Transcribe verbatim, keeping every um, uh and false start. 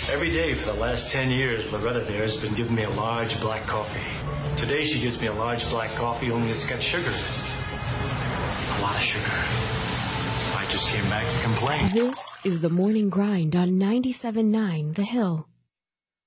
Every day for the last ten years, Loretta there has been giving me a large black coffee. Today she gives me a large black coffee, only it's got sugar in it. A lot of sugar. I just came back to complain. This is the Morning Grind on ninety-seven point nine The Hill.